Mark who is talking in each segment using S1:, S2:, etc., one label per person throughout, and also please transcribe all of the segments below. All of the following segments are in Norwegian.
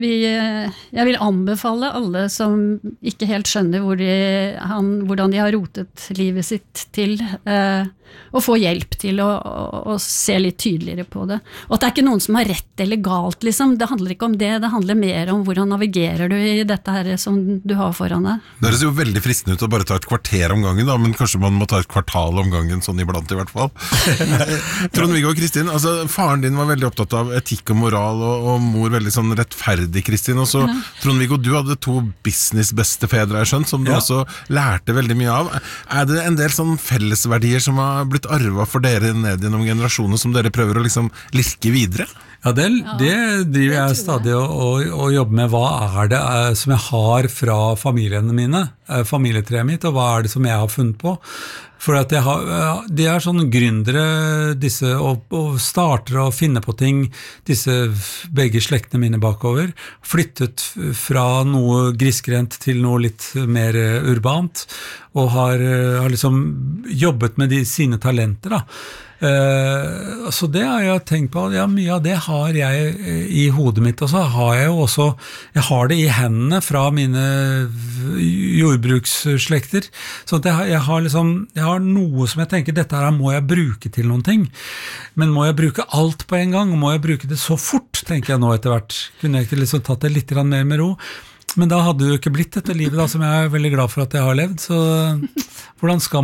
S1: jeg vil anbefale alle som ikke helt skjønner hvordan de har rotet livet sitt til, å få hjelp til å se litt tydeligere på det. Og at det ikke noen som har rett eller galt, liksom. Det handler ikke om det, det handler mer om hvordan navigerer du i dette her som du har foran deg.
S2: Det høres jo veldig fristende ut å bare ta et kvarter om gangen, da, men kanskje man må ta et kvartal om gangen, sånn iblant i hvert fall. Trond-Viggo og Kristin, altså, faren din var veldig opptatt av etikk og moral, og mor veldig sånn rettferdig, Kristin. Og så, Trond-Viggo, du hadde 2 businessbestefedre, jeg skjønt, som du også lærte veldig mye av. Det en del sånn fellesverdier som har blitt arvet for dere ned gjennom generasjoner, som dere prøver å liksom lirke videre?
S3: Ja, det driver jeg stadig og jobber med. Hva det som jeg har fra familiene mine, familietreet mitt, og hva det som jeg har funnet på? For at de sånne gründere, disse, og starter å finne på ting, disse begge slektene mine bakover, flyttet fra noe grisgrendt til noe litt mer urbant, og har liksom jobbet med sine talenter, da. Så det har jeg tenkt på, mye av det har jeg i hodet mitt, og så har jeg jo også, jeg har det i hendene fra mine jordbruksslekter, så at jeg har noe som jeg tenker, dette her må jeg bruke til noen ting, men må jeg bruke alt på en gang, og må jeg bruke det så fort, tenker jeg nå etter hvert, kunne jeg ikke liksom tatt det litt mer med ro, men da hadde det jo ikke blitt dette livet da, som jeg veldig glad for at jeg har levd, så hvordan skal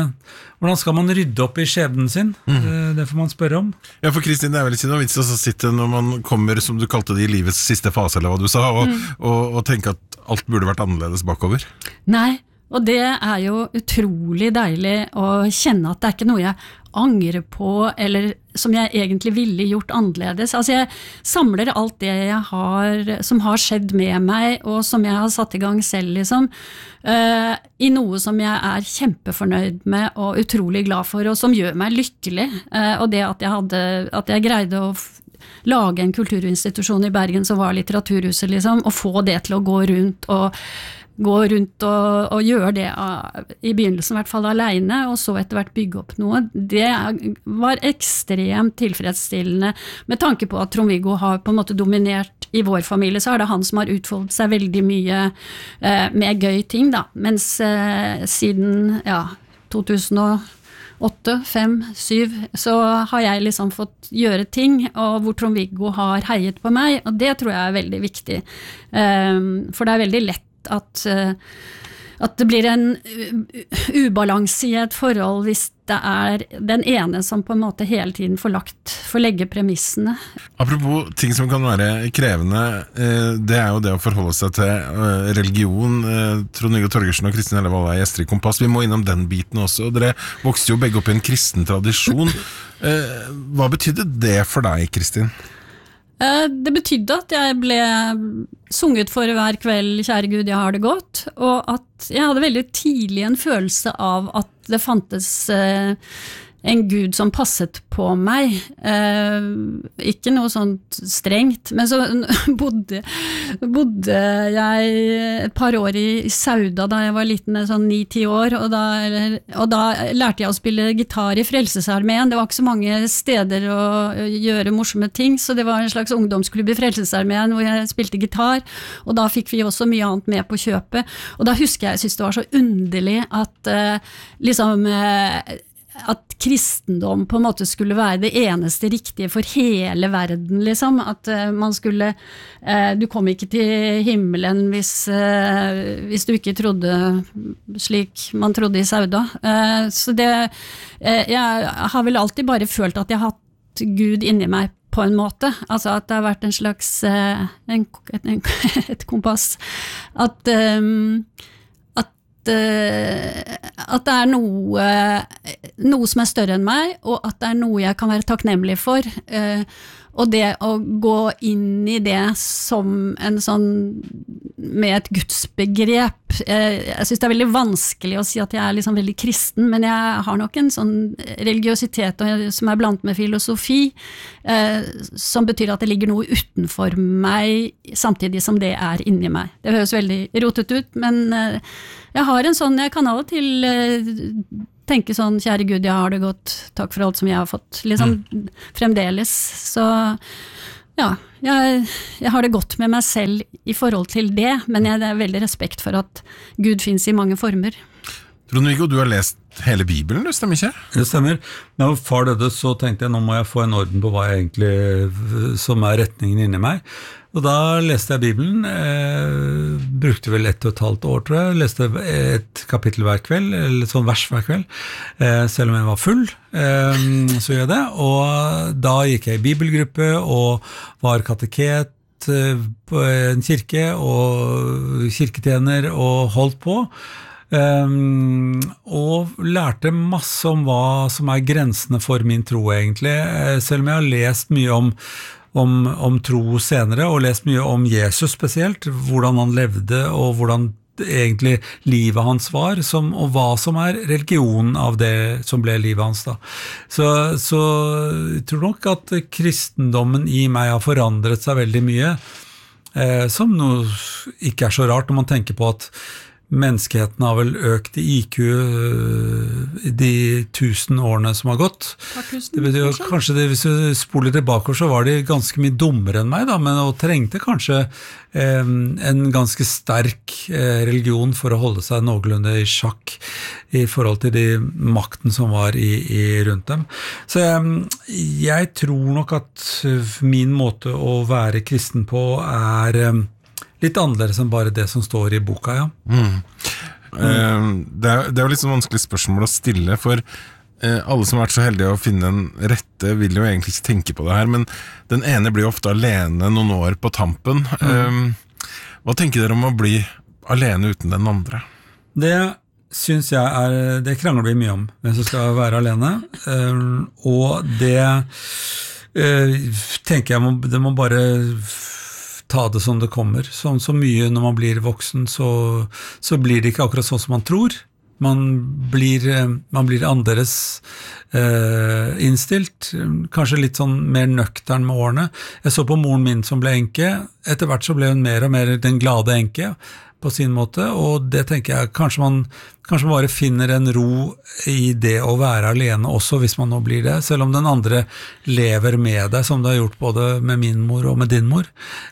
S3: man rydde opp i skjebnen sin? Det får man spørre om.
S2: Ja, for Kristin, det vel ikke noe vits å sitte når man kommer, som du kalte det, i livets siste fase, eller hva du sa, og tenke at alt burde vært annerledes bakover?
S1: Nei, og det jo utrolig deilig å kjenne at det ikke noe jeg angrer på, eller som jeg egentlig ville gjort annerledes. Altså jeg samler alt det jeg har, som har skjedd med meg, og som jeg har satt i gang selv, liksom, i noe som jeg kjempefornøyd med, og utrolig glad for, og som gjør meg lykkelig. Og det at jeg greide å lage en kulturinstitusjon i Bergen som var Litteraturhuset, liksom, og få det til å gå rundt og gjøre det i begynnelsen i hvert fall alene, og så etter hvert bygge opp noe. Det var ekstremt tilfredsstillende, med tanke på at Trond-Viggo har på en måte dominert i vår familie, så det han som har utfoldet seg veldig mye med gøy ting, da. Mens siden 2008, 5, 7, så har jeg liksom fått gjøre ting, og hvor Trond-Viggo har heiet på meg, og det tror jeg veldig viktig. For det veldig lett at det blir en ubalanse i et forhold hvis det den ene som på en måte hele tiden får legge premissene.
S2: Apropos ting som kan være krevende, det jo det å forholde seg til religion. Trond-Viggo Torgersen og Kristin Hellevald gjester i Kompass. Vi må innom den biten også. Dere vokste jo begge opp i en kristen tradisjon. Hva betydde det for deg, Kristin?
S1: Det betydde at jeg ble sunget for hver kveld, kjære Gud, jeg har det godt, og at jeg hadde veldig tidlig en følelse av at det fantes en Gud som passet på meg, ikke noe sånt strengt, men så bodde jeg et par år i Sauda da jeg var liten, sånn 9-10 år, og da lærte jeg å spille gitar i Frelsesarmeen. Det var ikke så mange steder å gjøre morsomme ting, så det var en slags ungdomsklubb i Frelsesarmeen hvor jeg spilte gitar, og da fikk vi også mye annet med på kjøpet, og da husker jeg synes det var så underlig at at kristendom på en måte skulle være det eneste riktige for hele verden, liksom. At man skulle du kom ikke til himmelen hvis du ikke trodde slik man trodde i Sauda. Så jeg har vel alltid bare følt at jeg har hatt Gud inni meg på en måte, altså at det har vært en slags et kompass, at det noe som større enn meg, og at det noe jeg kan være takknemlig for, og det å gå inn i det som en sånn, med et gudsbegrep. Jeg synes det veldig vanskelig å si at jeg liksom veldig kristen, men jeg har nok en sånn religiøsitet som blandet med filosofi, som betyr at det ligger noe utenfor meg, samtidig som det inni meg. Det høres veldig rotet ut, men jeg har en sånn, jeg kan av og til tenke sånn, kjære Gud, jeg har det godt, takk for alt som jeg har fått, liksom fremdeles, så Ja, jeg har det godt med meg selv i forhold til det, men jeg har veldig respekt for at Gud finnes i mange former.
S2: Trond-Viggo, du har lest hele Bibelen, det stemmer ikke?
S3: Det stemmer. Når far døde, så tenkte jeg nå må jeg få en orden på hva jeg egentlig, som retningen inni meg. Og da leste jeg Bibelen, brukte vel 1,5 år, tror jeg, leste et kapittel hver kveld, eller sånn vers hver kveld, selv om jeg var full, så gjør jeg det. Og da gikk jeg i bibelgruppe og var kateket på en kirke og kirketjener og holdt på. Og lærte masse om hva som grensene for min tro egentlig, selv om jeg har lest mye om tro senere, og lest mye om Jesus spesielt, hvordan han levde og hvordan egentlig livet hans var, og hva som religionen av det som ble livet hans da. Så jeg tror nok at kristendommen i meg har forandret seg veldig mye, som noe ikke så rart når man tenker på at menneskeheten har vel økt i IQ de 1000 årene som har gått. Det betyr jo kanskje hvis du spoler tilbake, så var de ganske mye dummere enn meg, da, men og trengte kanskje en ganske sterk religion for å holde seg noenlunde i sjakk i forhold til de makten som var rundt dem. Så jeg tror nok at min måte å være kristen på litt annerledes enn bare det som står i boka, ja.
S2: Det er jo litt sånn vanskelig spørsmål å stille, for alle som har vært så heldige å finne en rette vil jo egentlig ikke tenke på det her, men den ene blir jo ofte alene noen år på tampen. Hva tenker dere om å bli alene uten den andre?
S3: Det synes jeg det krangler vi mye om, hvem som skal være alene, og det tenker jeg det må bare ta det som det kommer. Så mye når man blir voksen, så blir det ikke akkurat sånn som man tror. Man blir annerledes innstilt, kanskje litt sånn mer nøktern med årene. Jeg så på moren min som ble enke. Etter hvert så ble hun mer og mer den glade enke på sin måte, og det tenker jeg kanskje man bare finner en ro i det å være alene også, hvis man nå blir det, selv om den andre lever med deg, som det har gjort både med min mor og med din mor,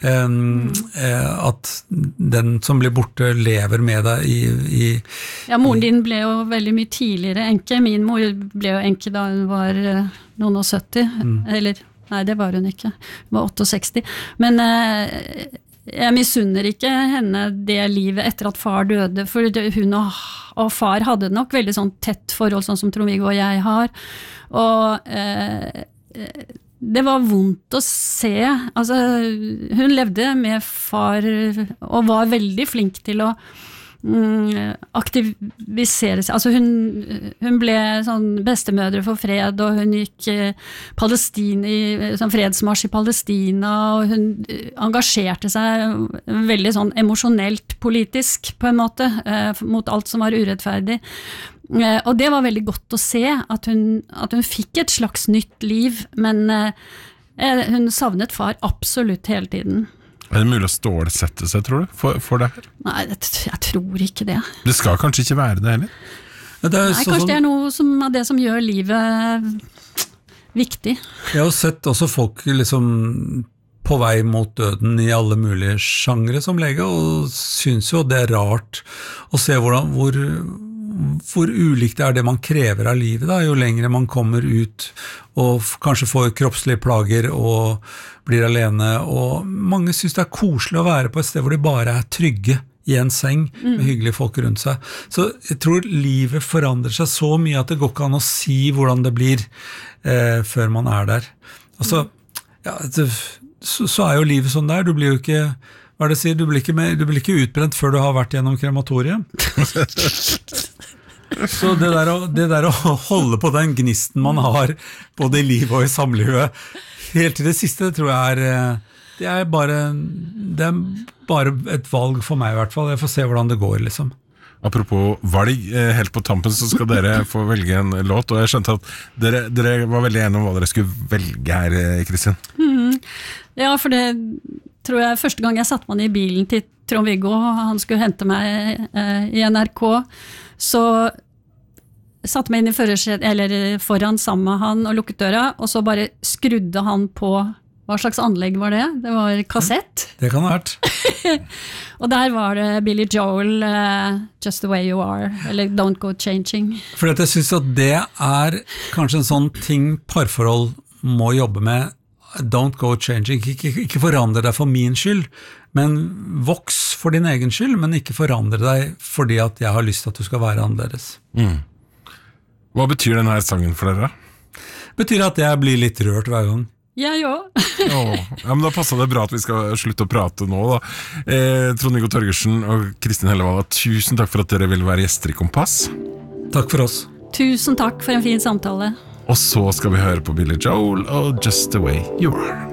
S3: at den som blir borte lever med deg
S1: Ja, moren din ble jo veldig mye tidligere enke. Min mor ble jo enke da hun var noen og 70, eller nei, det var hun ikke, hun var 68, men jeg misunner ikke henne det livet etter at far døde, for hun og far hadde nok veldig sånn tett forhold, sånn som Trond-Viggo og jeg har, og det var vondt å se. Altså, hun levde med far og var veldig flink til å aktivisere seg. Altså hun ble sånn bestemødre for fred, og hun gikk sånn fredsmarsj i Palestina, og hun engasjerte seg veldig sånn emosjonelt politisk på en måte, mot alt som var urettferdig. Og det var veldig godt å se at hun fikk et slags nytt liv, men hun savnet far absolutt hele tiden.
S2: Det mulig å stålsette seg, tror du, for det her?
S1: Nei, jeg tror ikke det.
S2: Det skal kanskje ikke være det heller?
S1: Nei, kanskje det noe av det som gjør livet viktig.
S3: Jeg har sett også folk liksom på vei mot døden i alle mulige sjangre som lege, og synes jo det rart å se hvor ulikt det man krever av livet da, jo lengre man kommer ut og kanskje får kroppslige plager og blir alene, og mange synes det koselig å være på et sted hvor de bare trygge i en seng med hyggelige folk rundt seg. Så jeg tror livet forandrer seg så mye at det går ikke an å si hvordan det blir før man der. Altså, ja, så jo livet sånn der, du blir jo ikke, hva det sier, du blir ikke utbrent før du har vært gjennom krematoriet. Så det der å holde på den gnisten man har både i livet og i samlivet helt til det siste, tror jeg det er bare et valg for meg i hvert fall. Jeg får se hvordan det går liksom.
S2: Apropos valg, helt på tampen så skal dere få velge en låt, og jeg skjønte at dere var veldig enige om hva dere skulle velge her, Kristin.
S1: Ja, for det tror jeg første gang jeg satte meg i bilen til Trond-Viggo, han skulle hente meg i NRK, så satte meg inn i foran sammen med han og lukket døra, og så bare skrudde han på, Hva slags anlegg var det? Det var kassett.
S3: Det kan ha vært.
S1: Og der var det Billy Joel, Just the Way You Are, eller Don't Go Changing.
S3: For jeg synes at det kanskje en sånn ting parforhold må jobbe med. Don't go changing. Ikke forandre deg for min skyld, men voks for din egen skyld, men ikke forandre deg fordi at jeg har lyst til at du skal være annerledes.
S2: Hva betyr denne sangen for dere?
S3: Betyr at jeg blir litt rørt hver gang.
S1: Jeg òg.
S2: Ja, men da passer det bra at vi skal slutte å prate nå da. Trond-Viggo Torgersen og Kristin Hellevald, tusen takk for at dere ville være gjester i Kompass.
S3: Takk for oss.
S1: Tusen takk for en fin samtale.
S2: Og så skal vi høre på Billy Joel og Just the Way You Are.